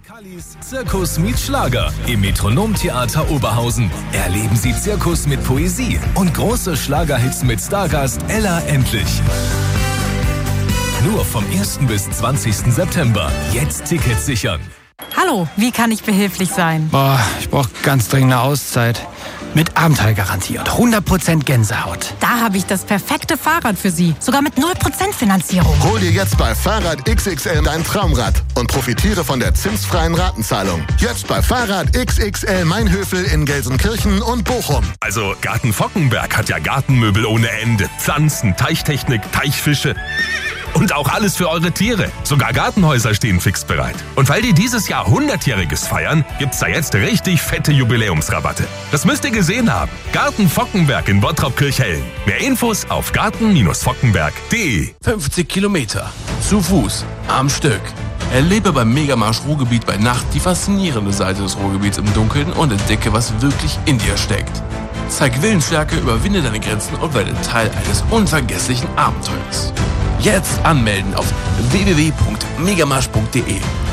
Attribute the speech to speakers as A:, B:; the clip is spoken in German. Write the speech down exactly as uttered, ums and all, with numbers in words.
A: Kallis Zirkus meets Schlager im Metronomtheater Oberhausen. Erleben Sie Zirkus mit Poesie und große Schlagerhits mit Stargast Ella Endlich. Nur vom ersten bis zwanzigsten September. Jetzt Tickets sichern.
B: Hallo, wie kann ich behilflich sein?
C: Boah, ich brauche ganz dringend eine Auszeit. Mit Abenteuergarantie und hundert Prozent Gänsehaut.
B: Da habe ich das perfekte Fahrrad für Sie. Sogar mit null Prozent Finanzierung.
D: Hol dir jetzt bei Fahrrad X X L dein Traumrad und profitiere von der zinsfreien Ratenzahlung. Jetzt bei Fahrrad X X L Mainhöfel in Gelsenkirchen und Bochum.
E: Also Garten Fockenberg hat ja Gartenmöbel ohne Ende. Pflanzen, Teichtechnik, Teichfische. Und auch alles für eure Tiere. Sogar Gartenhäuser stehen fix bereit. Und weil die dieses Jahr hundertjähriges feiern, gibt's da jetzt richtig fette Jubiläumsrabatte. Das müsst ihr gesehen haben. Garten Fockenberg in Bottrop-Kirchhellen. Mehr Infos auf garten Fockenberg punkt de.
F: fünfzig Kilometer. Zu Fuß. Am Stück. Erlebe beim Megamarsch Ruhrgebiet bei Nacht die faszinierende Seite des Ruhrgebiets im Dunkeln und entdecke, was wirklich in dir steckt. Zeig Willensstärke, überwinde deine Grenzen und werde Teil eines unvergesslichen Abenteuers. Jetzt anmelden auf w w w punkt megamarsch punkt de.